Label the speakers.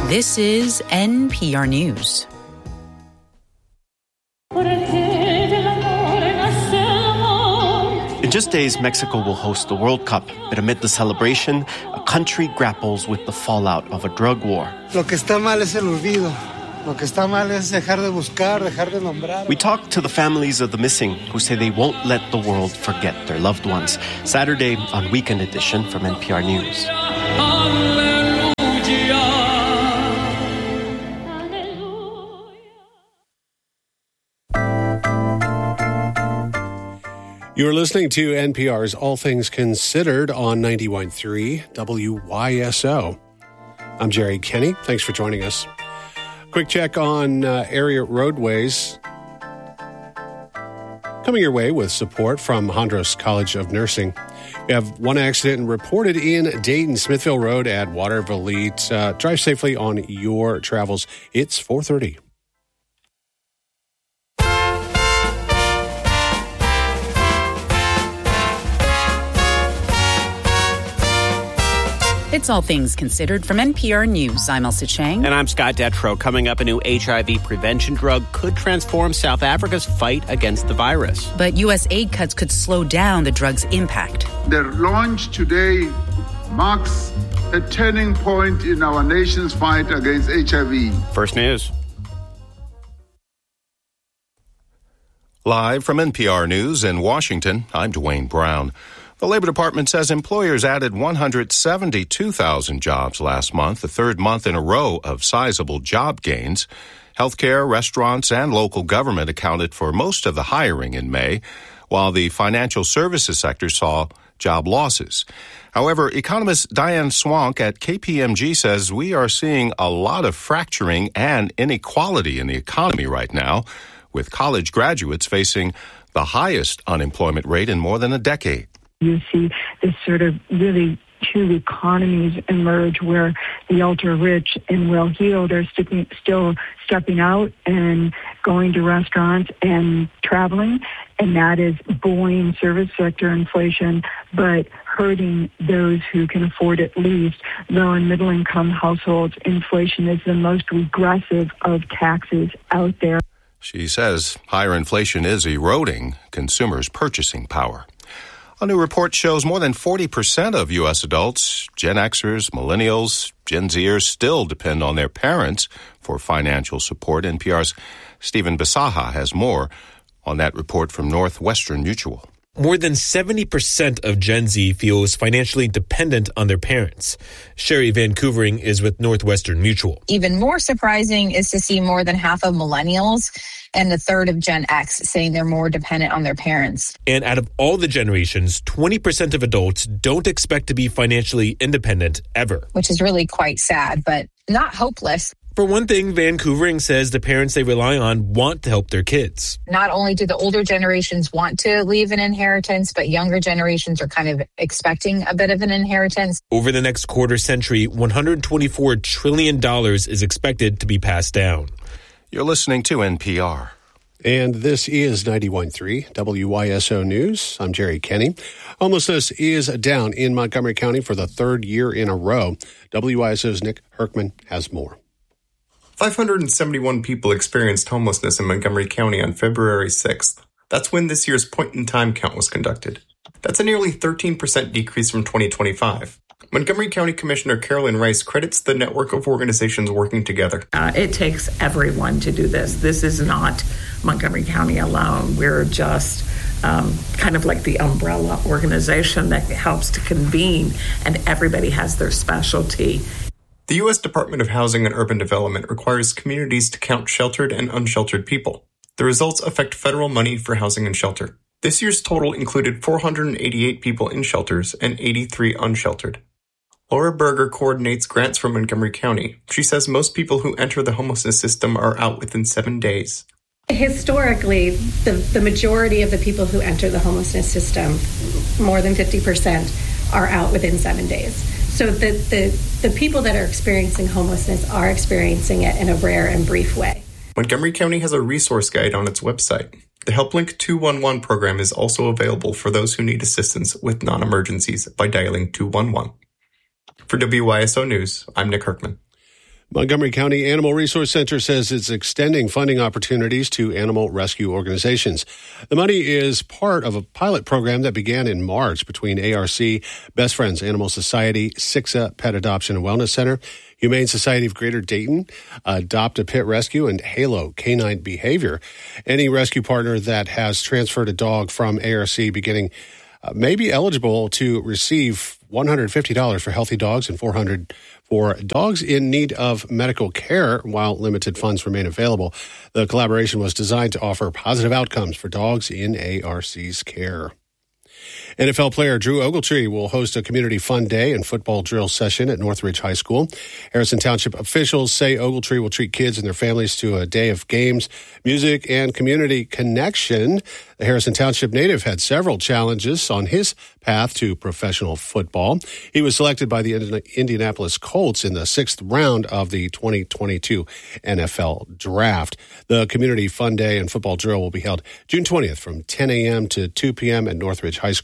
Speaker 1: This is NPR News.
Speaker 2: In just days, Mexico will host the World Cup, but amid the celebration, a country grapples with the fallout of a drug war.
Speaker 3: Lo que está mal es el olvido. Lo que está mal es dejar de buscar, dejar de nombrar.
Speaker 2: We talked to the families of the missing who say they won't let the world forget their loved ones. Saturday on Weekend Edition from NPR News.
Speaker 4: You're listening to NPR's All Things Considered on 91.3 WYSO. I'm Jerry Kenny. Thanks for joining us. Quick check on area roadways. Coming your way with support from Hondros College of Nursing. We have one accident reported in Dayton, Smithville Road at Watervliet. Drive safely on your travels. It's 4:30.
Speaker 1: It's All Things Considered from NPR News. I'm Elsa Chang.
Speaker 5: And I'm Scott Detrow. Coming up, a new HIV prevention drug could transform South Africa's fight against the virus.
Speaker 1: But U.S. aid cuts could slow down the drug's impact.
Speaker 6: Their launch today marks a turning point in our nation's fight against HIV.
Speaker 5: First News.
Speaker 7: Live from NPR News in Washington, I'm Dwayne Brown. The Labor Department says employers added 172,000 jobs last month, the third month in a row of sizable job gains. Healthcare, restaurants, and local government accounted for most of the hiring in May, while the financial services sector saw job losses. However, economist Diane Swank at KPMG says we are seeing a lot of fracturing and inequality in the economy right now, with college graduates facing the highest unemployment rate in more than a decade.
Speaker 8: You see this sort of really two economies emerge where the ultra-rich and well-heeled are still stepping out and going to restaurants and traveling, and that is buoying service sector inflation, but hurting those who can afford it least. Low and middle-income households, inflation is the most regressive of taxes out there.
Speaker 7: She says higher inflation is eroding consumers' purchasing power. A new report shows more than 40% of U.S. adults, Gen Xers, millennials, Gen Zers, still depend on their parents for financial support. NPR's Stephen Bisaha has more on that report from Northwestern Mutual.
Speaker 9: More than 70% of Gen Z feels financially dependent on their parents. Sherry Vancouvering is with Northwestern Mutual.
Speaker 10: Even more surprising is to see more than half of millennials and a third of Gen X saying they're more dependent on their parents.
Speaker 9: And out of all the generations, 20% of adults don't expect to be financially independent ever.
Speaker 10: Which is really quite sad, but not hopeless.
Speaker 9: For one thing, Vancouvering says the parents they rely on want to help their kids.
Speaker 10: Not only do the older generations want to leave an inheritance, but younger generations are kind of expecting a bit of an inheritance.
Speaker 9: Over the next quarter century, $124 trillion is expected to be passed down.
Speaker 7: You're listening to NPR.
Speaker 4: And this is 91.3 WYSO News. I'm Jerry Kenny. Homelessness is down in Montgomery County for the third year in a row. WYSO's Nick Herkman has more.
Speaker 11: 571 people experienced homelessness in Montgomery County on February 6th. That's when this year's point-in-time count was conducted. That's a nearly 13% decrease from 2025. Montgomery County Commissioner Carolyn Rice credits the network of organizations working together.
Speaker 12: It takes everyone to do this. This is not Montgomery County alone. We're just kind of like the umbrella organization that helps to convene, and everybody has their specialty.
Speaker 11: The U.S. Department of Housing and Urban Development requires communities to count sheltered and unsheltered people. The results affect federal money for housing and shelter. This year's total included 488 people in shelters and 83 unsheltered. Laura Berger coordinates grants for Montgomery County. She says most people who enter the homelessness system are out within 7 days.
Speaker 13: Historically, the majority of the people who enter the homelessness system, more than 50%, are out within 7 days. So the people that are experiencing homelessness are experiencing it in a rare and brief way.
Speaker 11: Montgomery County has a resource guide on its website. The HelpLink 211 program is also available for those who need assistance with non-emergencies by dialing 211. For WYSO News, I'm Nick Herkman.
Speaker 4: Montgomery County Animal Resource Center says it's extending funding opportunities to animal rescue organizations. The money is part of a pilot program that began in March between ARC, Best Friends Animal Society, SIXA Pet Adoption and Wellness Center, Humane Society of Greater Dayton, Adopt a Pit Rescue, and Halo Canine Behavior. Any rescue partner that has transferred a dog from ARC beginning may be eligible to receive $150 for healthy dogs and $400 for dogs in need of medical care while limited funds remain available. The collaboration was designed to offer positive outcomes for dogs in ARC's care. NFL player Drew Ogletree will host a community fun day and football drill session at Northridge High School. Harrison Township officials say Ogletree will treat kids and their families to a day of games, music, and community connection. The Harrison Township native had several challenges on his path to professional football. He was selected by the Indianapolis Colts in the 6th round of the 2022 NFL Draft. The community fun day and football drill will be held June 20th from 10 a.m. to 2 p.m. at Northridge High School.